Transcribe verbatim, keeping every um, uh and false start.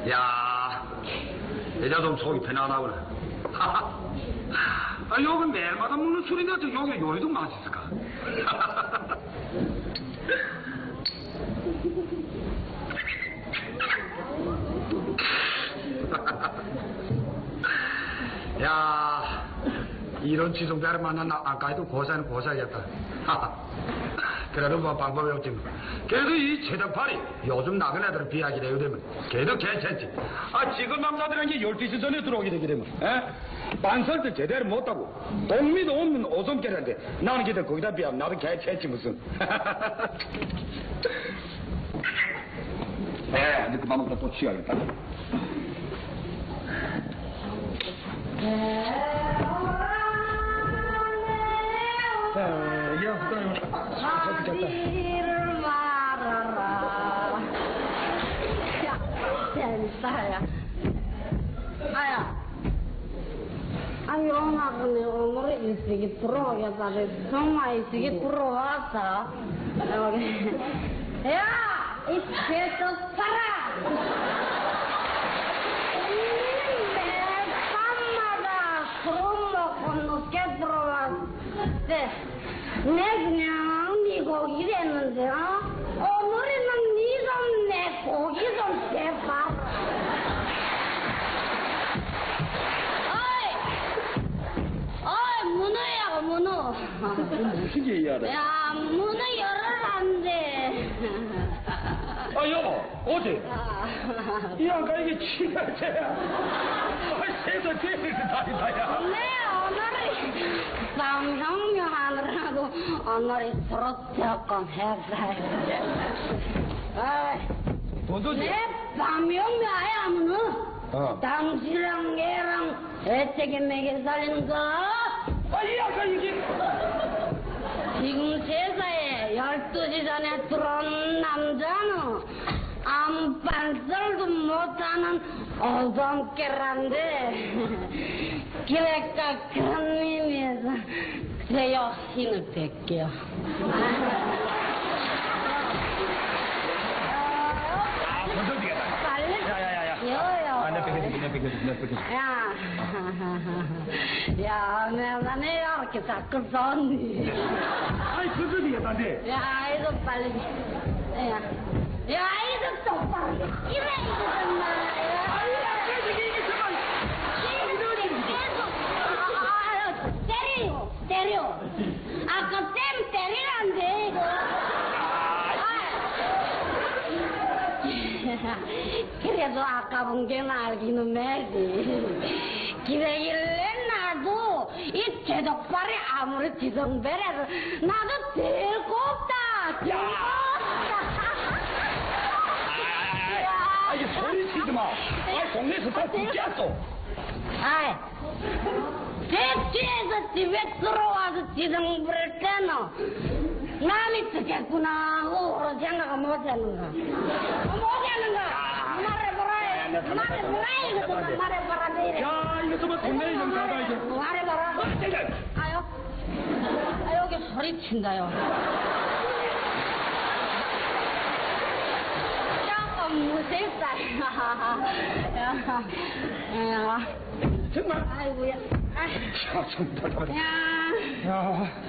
야, 이제 좀 속이 편안하구나. 아, 여기 매일마다 먹는 술인데 어떻게 여기 요리도 맛있을까? 야, 이런 지성배를 만나 아까에도 고사는 고사야겠다. 그래도 뭐 방법이 없지 뭐. 그래도 이 최덕팔이 요즘 나간 애들을 비하게 되게 되면 걔도 괜찮지. 아, 지금 남자들은 이제 열두 시 전에 들어오게 되게 되면 에? 반설도 제대로 못하고 동미도 없는 오성캐라는데 나는 걔들 거기다 비하면 나도 괜찮지 무슨. 에, 이제 그만 먹다 또 취하겠다. 자, 이거 하지를 말아라. 야, 진짜야. 아야. 아니, 오늘은 오늘 일찍이 들어오겠다. 정말 일찍이 들어왔어. 여기. 야! 이 배도 팔아! 술 먹고 늦게 들어왔대. 내 그냥 네 고기 됐는데, 어? 오늘은 네 좀 내 고기 좀 대봐. 어이! 어이, 문어야, 문어. 무슨 얘기하래? 야, 문어 열어란대. 아, 여보, 어제? 이 아까 이게 치가제야. 아, 새서 제일 다리다야. 네, 오늘이 쌍성명 하느라고 오늘이 서로 조금 했어요. 돈도 내 방명이 아예 하면은 어. 당신이랑 얘랑 애착에 매겨 살리는 거. 아, 이 아까 이게. 지금 세상에 열두 시 전에 들어온 남자는 안반설도 못하는 오동깨란데 기획가 그런 의미에서 제 욕심을 뺄게요. 아, 먼저 되겠다. 빨리. 야야야야. 여요. 아, 내 뺏겨줄게, 내 뺏겨줄게, 내 뺏겨줄게. 야, 야, 내가 내 이렇게 자꾸 쏘니. 아이, 먼저 되겠다는데. 야, 이거 빨리. 야, 야, 이거 똑바로. 이래, 이거 정말. 아니야, 이게, 이게 정말. 계속. 아, 때려요, 때려. 아까 쌤 때리란데, 이거. 그래도 아까 본 게 알기는 매지. 기대길래 나도 이 제덕발이 아무리 지성배라도 나도 제일 곱다. 제일 곱다. 아, 이게 소리 치지 마. 아, 동네에서 다 듣지 않소. 아이, 대취해서 집에 들어와서 지성부를 때는 남이 듣겠구나 하고 생각을 못했는가. 못했는가. 말해보라. 말해보라. 이거 좀 말해보라. 야, 이거 정말 동네 영사다, 이게. 말해보라. 아유, 아, 여기 소리 친다요. 조금 무섭다. 야, 야. 정말. 아이고야. 야, 정말. 야. 야.